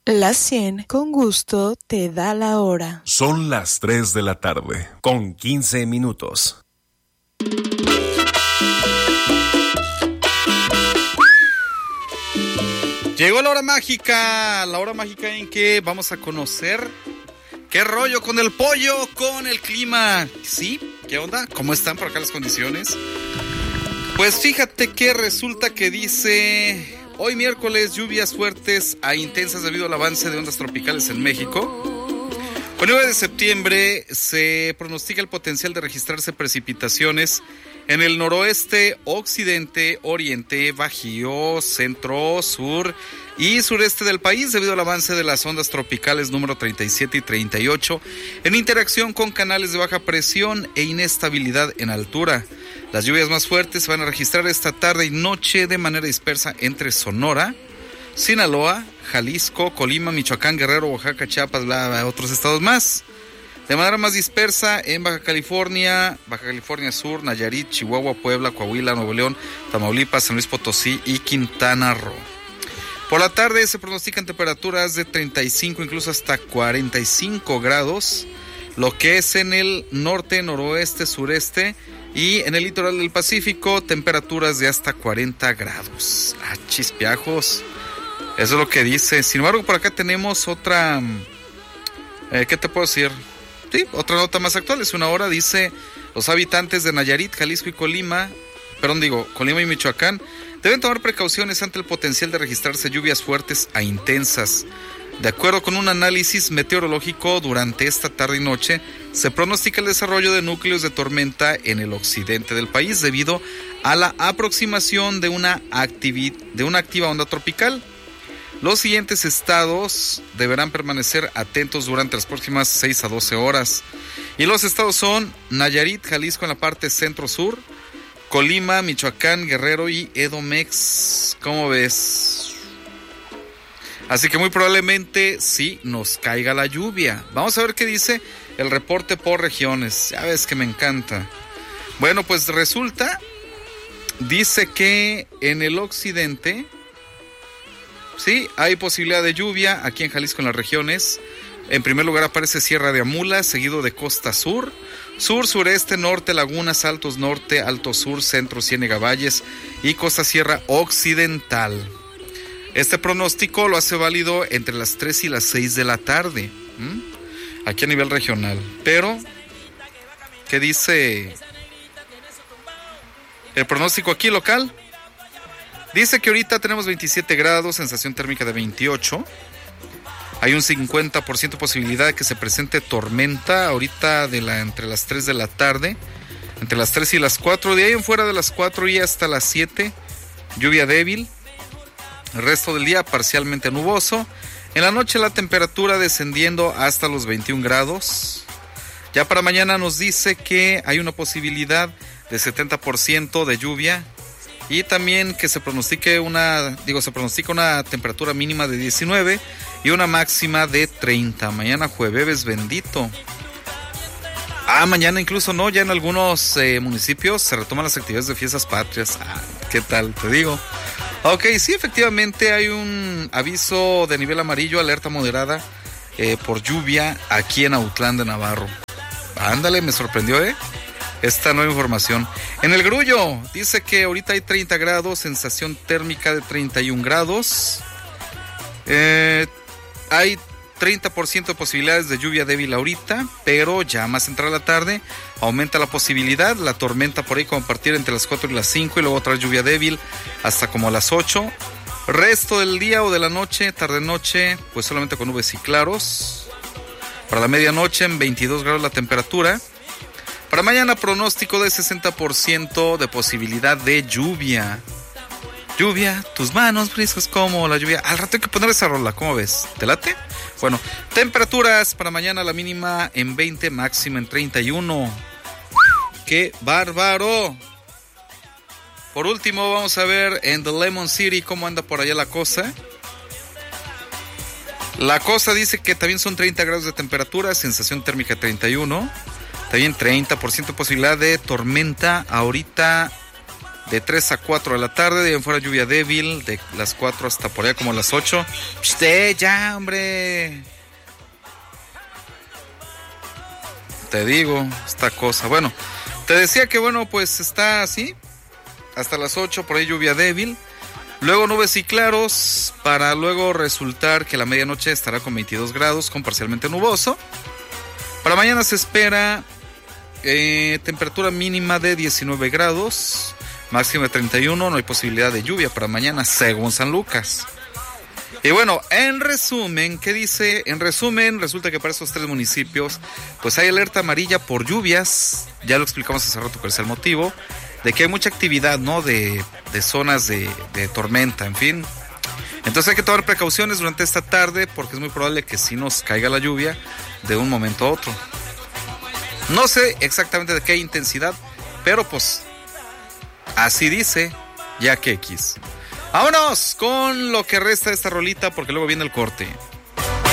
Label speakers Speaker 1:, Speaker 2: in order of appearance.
Speaker 1: La 100 con gusto te da la hora.
Speaker 2: Son las 3 de la tarde, con 15 minutos.
Speaker 3: Llegó la hora mágica en que vamos a conocer qué rollo con el pollo, con el clima. ¿Sí? ¿Qué onda? ¿Cómo están por acá las condiciones? Pues fíjate que resulta que dice... Hoy miércoles, lluvias fuertes a intensas debido al avance de ondas tropicales en México. Con 9 de septiembre se pronostica el potencial de registrarse precipitaciones en el noroeste, occidente, oriente, bajío, centro, sur y sureste del país debido al avance de las ondas tropicales número 37 y 38 en interacción con canales de baja presión e inestabilidad en altura. Las lluvias más fuertes se van a registrar esta tarde y noche de manera dispersa entre Sonora, Sinaloa, Jalisco, Colima, Michoacán, Guerrero, Oaxaca, Chiapas, otros estados más. De manera más dispersa en Baja California Sur, Nayarit, Chihuahua, Puebla, Coahuila, Nuevo León, Tamaulipas, San Luis Potosí y Quintana Roo. Por la tarde se pronostican temperaturas de 35, incluso hasta 45 grados, lo que es en el norte, noroeste, sureste y en el litoral del Pacífico, temperaturas de hasta 40 grados. ¡Ah, chispiajos! Eso es lo que dice. Sin embargo, por acá tenemos otra... ¿qué te puedo decir? Sí, otra nota más actual. Es una hora, dice... Los habitantes de Nayarit, Jalisco y Colima y Michoacán deben tomar precauciones ante el potencial de registrarse lluvias fuertes a intensas. De acuerdo con un análisis meteorológico, durante esta tarde y noche se pronostica el desarrollo de núcleos de tormenta en el occidente del país debido a la aproximación de una activa onda tropical. Los siguientes estados deberán permanecer atentos durante las próximas 6 a 12 horas. Y los estados son Nayarit, Jalisco en la parte centro-sur, Colima, Michoacán, Guerrero y Edomex. ¿Cómo ves? Así que muy probablemente sí nos caiga la lluvia. Vamos a ver qué dice el reporte por regiones. Ya ves que me encanta. Bueno, pues resulta, dice que en el occidente, sí, hay posibilidad de lluvia aquí en Jalisco en las regiones. En primer lugar aparece Sierra de Amula, seguido de Costa Sur, Sur, Sureste, Norte, Lagunas, Altos Norte, Alto Sur, Centro, Ciénega, Valles y Costa Sierra Occidental. Este pronóstico lo hace válido entre las 3 y las 6 de la tarde, aquí a nivel regional. Pero, ¿qué dice el pronóstico aquí local? Dice que ahorita tenemos 27 grados, sensación térmica de 28. Hay un 50% posibilidad de que se presente tormenta ahorita entre las 3 de la tarde, entre las 3 y las 4. De ahí en fuera de las 4 y hasta las 7, lluvia débil. El resto del día parcialmente nuboso. En la noche la temperatura descendiendo hasta los 21 grados. Ya para mañana nos dice que hay una posibilidad de 70% de lluvia. Y también que se pronostica una temperatura mínima de 19 y una máxima de 30. Mañana jueves bendito. Mañana incluso no, ya en algunos municipios se retoman las actividades de fiestas patrias. ¿Qué tal? Te digo. Ok, sí, efectivamente hay un aviso de nivel amarillo, alerta moderada por lluvia aquí en Autlán de Navarro. Ándale, me sorprendió, esta nueva información. En el Grullo, dice que ahorita hay 30 grados, sensación térmica de 31 grados. Hay 30% de posibilidades de lluvia débil ahorita, pero ya más entrada la tarde aumenta la posibilidad, la tormenta por ahí como a partir entre las 4 y las 5 y luego otra lluvia débil hasta como a las 8. Resto del día o de la noche, tarde-noche, pues solamente con nubes y claros. Para la medianoche en 22 grados la temperatura. Para mañana pronóstico de 60% de posibilidad de lluvia. Lluvia, tus manos frescas como la lluvia. Al rato hay que poner esa rola, ¿cómo ves? ¿Te late? Bueno, temperaturas para mañana, la mínima en 20, máxima en 31. ¡Qué bárbaro! Por último, vamos a ver en The Lemon City cómo anda por allá la cosa. La cosa dice que también son 30 grados de temperatura, sensación térmica 31. También 30% posibilidad de tormenta ahorita de 3 a 4 de la tarde, de ahí en fuera lluvia débil, de las 4 hasta por allá como las 8. Ya, hombre. Te digo, esta cosa. Bueno, te decía que bueno, pues está así, hasta las 8, por ahí lluvia débil. Luego nubes y claros, para luego resultar que la medianoche estará con 22 grados, con parcialmente nuboso. Para mañana se espera temperatura mínima de 19 grados, máxima de 31, no hay posibilidad de lluvia para mañana, según San Lucas. Y bueno, en resumen, ¿qué dice? En resumen, resulta que para estos 3 municipios, pues hay alerta amarilla por lluvias, ya lo explicamos hace rato cuál es el motivo, de que hay mucha actividad, ¿no? De zonas de tormenta, en fin. Entonces hay que tomar precauciones durante esta tarde, porque es muy probable que sí nos caiga la lluvia de un momento a otro. No sé exactamente de qué intensidad, pero pues así dice Jack X. Vámonos con lo que resta de esta rolita, porque luego viene el corte.